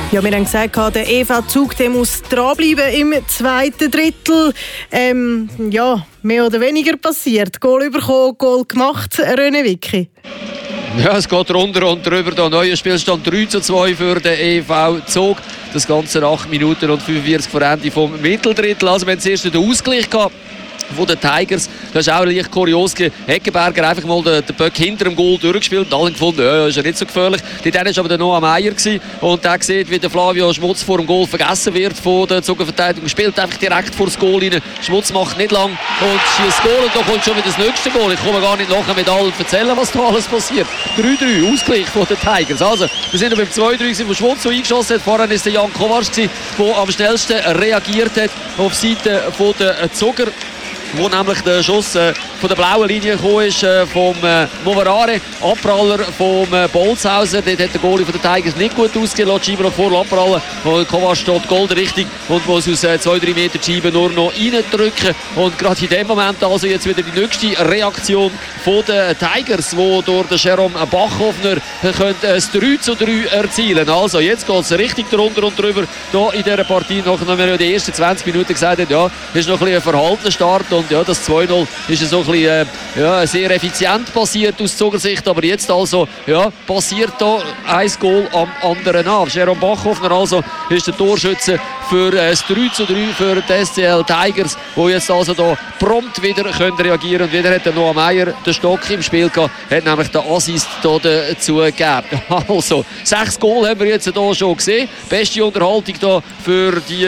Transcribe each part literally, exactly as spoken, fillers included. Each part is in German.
Ja, wir haben gesagt, der E V Zug der muss dranbleiben im zweiten Drittel. Ähm, ja, mehr oder weniger passiert. Goal bekommen, Goal gemacht, René Wicki. Ja, es geht runter und drüber. Da neuer Spielstand drei zu zwei für den E V Zug. Das Ganze acht Minuten und fünfundvierzig vor Ende vom Mitteldrittel. Also wir haben zuerst den Ausgleich gehabt von den Tigers. Das ist auch leicht kurios. Heckenberger einfach mal den, den Böck hinter dem Goal durchgespielt und alle gefunden, ja, ist ja nicht so gefährlich. Dort war aber der Noah Meyer gewesen. Und der sieht, wie der Flavio Schmutz vor dem Goal vergessen wird von der Zugerverteidigung. Spielt einfach direkt vor das Goal rein. Schmutz macht nicht lang und schießt Goal und da kommt schon wieder das nächste Goal. Ich komme gar nicht nachher mit allen erzählen, was da alles passiert. drei drei, Ausgleich von den Tigers. Also, wir sind beim zwei drei, wo Schmutz so eingeschossen hat. Vorher war es der Jan Kovacs, der am schnellsten reagiert hat auf Seite der Zuger, wo nämlich der Schuss äh, von der blauen Linie gekommen ist, äh, vom äh, Moverare, Abpraller vom äh, Bolzhauser. Dort hat der Goalie von den Tigers nicht gut ausgegeben, lässt die Scheibe noch vor abprallen. Kovac steht goldrichtig und muss aus äh, zwei drei Meter die Scheibe nur noch reindrücken. Und gerade in dem Moment also jetzt wieder die nächste Reaktion von den Tigers, wo durch den Jerome Bachhoffner könnte das drei zu drei erzielen. Also jetzt geht es richtig drunter und drüber hier in dieser Partie. Nachdem wir ja die ersten zwanzig Minuten gesagt haben, ja, ist noch ein bisschen ein verhaltener Start. Und ja, das zwei null ist so ein bisschen, äh, ja, sehr effizient passiert aus Zugersicht. Aber jetzt also ja, passiert da ein Goal am anderen nach. Jerome Bachhoffner also ist der Torschütze für äh, das drei zu drei für die S C L Tigers, die jetzt also da prompt wieder können reagieren. Und wieder hat der Noah Meyer den Stock im Spiel gehabt, hat nämlich den Assist da dazu gegeben. Also, sechs Goal haben wir jetzt hier schon gesehen. Beste Unterhaltung da für die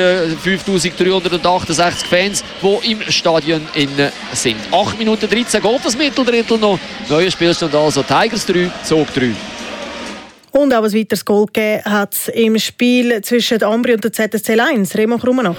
fünftausenddreihundertachtundsechzig Fans, die im Stadion innen sind. acht Minuten dreizehn geht das Mitteldrittel noch. Neuer Spielstand also Tigers drei, Zug drei. Und auch ein weiteres Goal gegeben hat es im Spiel zwischen Ambri und der Z S C Lions. Remo Krummenach.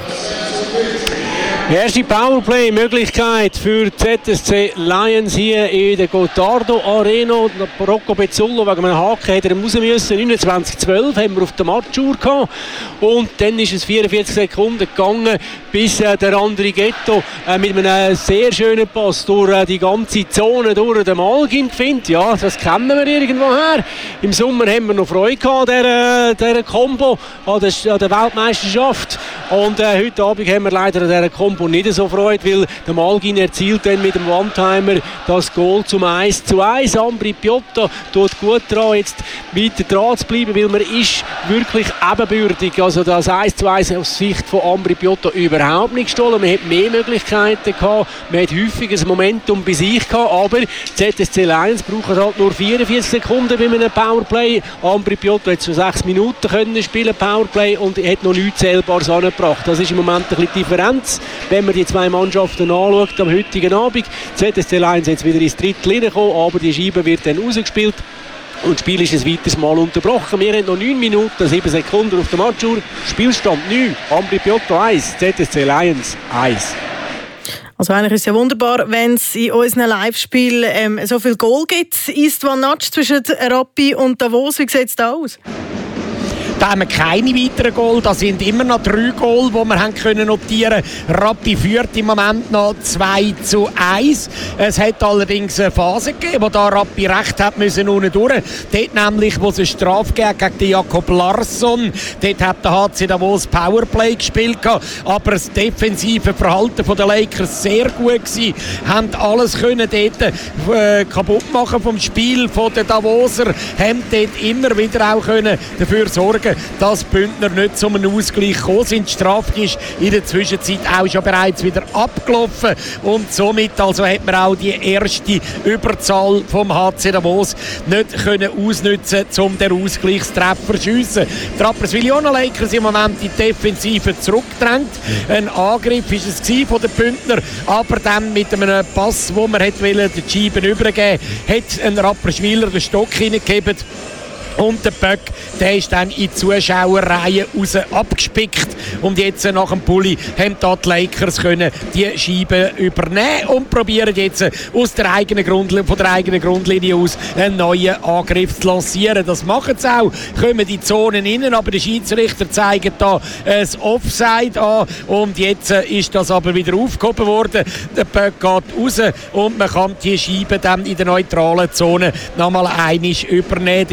Erste Powerplay-Möglichkeit für Z S C Lions hier in der Gotardo Arena. Rocco Bezzullo wegen einem Haken hätte er raus müssen. neunundzwanzig zwölf haben wir auf der Matchuhr gehabt. Und dann ist es vierundvierzig Sekunden gegangen, bis äh, der André Ghetto äh, mit einem sehr schönen Pass durch äh, die ganze Zone durch den Malgin findet. Ja, das kennen wir irgendwoher. Im Sommer haben wir noch Freude gehabt an dieser, dieser Combo, an der, an der Weltmeisterschaft. Und äh, heute Abend haben wir leider an dieser Combo nicht so Freude, weil der Malgin erzielt dann mit dem One-Timer das Goal zum eins zu eins. Ambri Piotta tut gut daran, jetzt weiter dran zu bleiben, weil man ist wirklich ebenbürtig. Also das eins zu eins aus Sicht von Ambri Piotta überhaupt nicht gestohlen. Man hat mehr Möglichkeiten gehabt, man hat häufiges Momentum bei sich gehabt, aber Z S C Lions brauchen halt nur vierundvierzig Sekunden bei einem Powerplay. Ambri Piotta hat schon sechs Minuten können spielen Powerplay und hat noch nichts Zählbares angebracht. Das ist im Moment ein bisschen Differenz, wenn man die zwei Mannschaften anschaut am heutigen Abend. Z S C Lions jetzt wieder ins Drittel hineingekommen, aber die Scheibe wird dann rausgespielt. Und das Spiel ist ein weiteres Mal unterbrochen. Wir haben noch neun Minuten, sieben Sekunden auf der Matchuhr. Spielstand neun, Ambri Piotta eins, Z S C Lions eins. Also eigentlich ist es ja wunderbar, wenn es in unseren Live-Spielen ähm, so viel Goal gibt. Istvan Natsch zwischen Rappi und Davos, wie sieht es da aus? Da haben wir keine weiteren Goal. Da sind immer noch drei Goal, die wir haben können notieren können. Rappi führt im Moment noch zwei zu eins. Es hat allerdings eine Phase gegeben, wo da Rappi recht hat müssen unten durch. Dort nämlich, wo es eine Strafe gab gegen den Jakob Larsson. Dort hat der H C Davos Powerplay gespielt. Aber das defensive Verhalten der Lakers sehr gut gewesen. Haben alles können dort äh, kaputt machen vom Spiel der Davoser. Haben dort immer wieder auch können dafür sorgen, dass Bündner nicht zu einem Ausgleich gekommen sind. Die Strafe ist in der Zwischenzeit auch schon bereits wieder abgelaufen und somit also hat man auch die erste Überzahl vom H C Davos nicht können ausnutzen, um den Ausgleichstreffer zu schiessen. Die Rapperswil-Jona Lakers im Moment die Defensive zurückgedrängt. Ein Angriff war es von den Bündner, aber dann mit einem Pass, wo man hätte wollen, die Scheiben übergeben, hat ein Rapperswiler den Stock hineingegeben. Und der Böck, der ist dann in die Zuschauerreihe raus abgespickt. Und jetzt nach dem Pulli haben da die Lakers können die Scheibe übernehmen und probieren jetzt aus der eigenen Grundlinie, von der eigenen Grundlinie aus einen neuen Angriff zu lancieren. Das machen sie auch, kommen die Zonen innen, aber der Schiedsrichter zeigt da ein Offside an. Und jetzt ist das aber wieder aufgehoben worden. Der Böck geht raus und man kann die Scheibe dann in der neutralen Zone nochmal einmal übernehmen. Der Jakob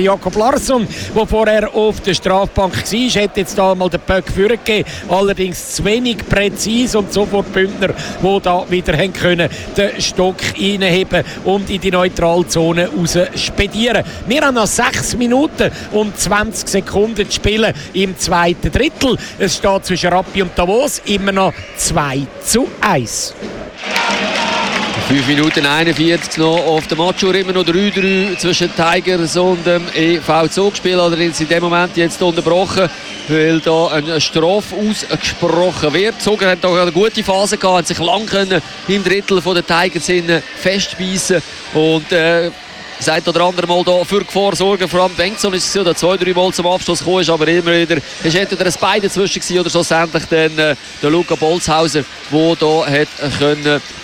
Larsson, der vorher auf der Strafbank war, hat jetzt da mal den Böck vorgegeben, allerdings zu wenig präzise und sofort Bündner, die da wieder haben können, den Stock reinheben und in die Neutralzone raus spedieren. Wir haben noch sechs Minuten und zwanzig Sekunden zu spielen im zweiten Drittel. Es steht zwischen Rappi und Davos immer noch zwei zu eins. fünf Minuten einundvierzig noch auf der Matchuhr, immer noch drei drei zwischen Tigers und dem E V Zug. Spiel allerdings in dem Moment jetzt unterbrochen, weil da eine Strafe ausgesprochen wird. Zug hat da eine gute Phase gehabt, hat sich lang können im Drittel von den Tigers festbeissen und äh, sagt oder andere Mal da für Gefahr sorgen. Vor allem Bengtson ist es so, der zwei, drei Mal zum Abschluss gekommen ist, aber immer wieder ist entweder ein Bein dazwischen gewesen oder schlussendlich dann äh, der Luca Bolzhauser, der da hat können